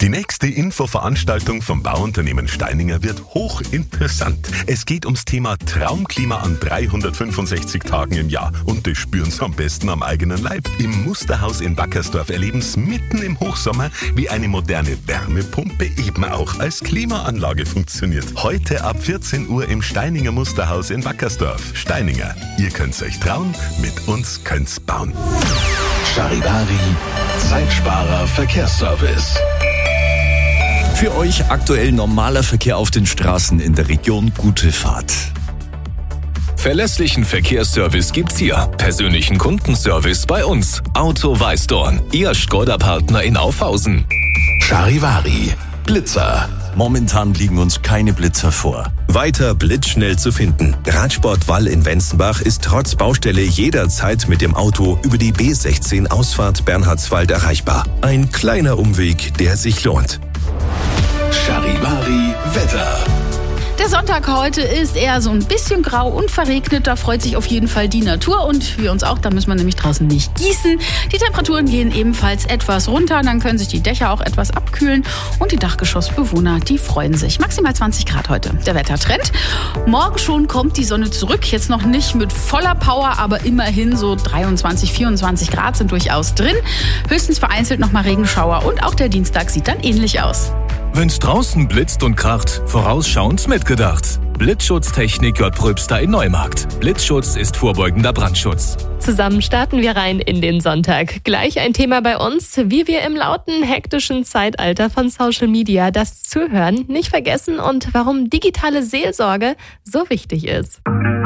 Die nächste Infoveranstaltung vom Bauunternehmen Steininger wird hochinteressant. Es geht ums Thema Traumklima an 365 Tagen im Jahr. Und das spüren Sie am besten am eigenen Leib. Im Musterhaus in Wackersdorf erleben Sie mitten im Hochsommer, wie eine moderne Wärmepumpe eben auch als Klimaanlage funktioniert. Heute ab 14 Uhr im Steininger Musterhaus in Wackersdorf. Steininger, ihr könnt's euch trauen, mit uns könnt's bauen. Charivari, Zeitsparer Verkehrsservice. Für euch aktuell normaler Verkehr auf den Straßen in der Region. Gute Fahrt. Verlässlichen Verkehrsservice gibt's hier. Persönlichen Kundenservice bei uns. Auto Weißdorn, Ihr Škoda-Partner in Aufhausen. Charivari, Blitzer. Momentan liegen uns keine Blitzer vor. Weiter blitzschnell zu finden. Radsportwall in Wenzenbach ist trotz Baustelle jederzeit mit dem Auto über die B16 Ausfahrt Bernhardswald erreichbar. Ein kleiner Umweg, der sich lohnt. Charivari Wetter. Der Sonntag heute ist eher so ein bisschen grau und verregnet. Da freut sich auf jeden Fall die Natur und wir uns auch. Da müssen wir nämlich draußen nicht gießen. Die Temperaturen gehen ebenfalls etwas runter. Dann können sich die Dächer auch etwas abkühlen. Und die Dachgeschossbewohner, die freuen sich. Maximal 20 Grad heute. Der Wettertrend. Morgen schon kommt die Sonne zurück. Jetzt noch nicht mit voller Power, aber immerhin so 23, 24 Grad sind durchaus drin. Höchstens vereinzelt nochmal Regenschauer. Und auch der Dienstag sieht dann ähnlich aus. Wenn's draußen blitzt und kracht, vorausschauend mitgedacht. Blitzschutztechnik J. Pröbster in Neumarkt. Blitzschutz ist vorbeugender Brandschutz. Zusammen starten wir rein in den Sonntag. Gleich ein Thema bei uns, wie wir im lauten, hektischen Zeitalter von Social Media das Zuhören nicht vergessen und warum digitale Seelsorge so wichtig ist.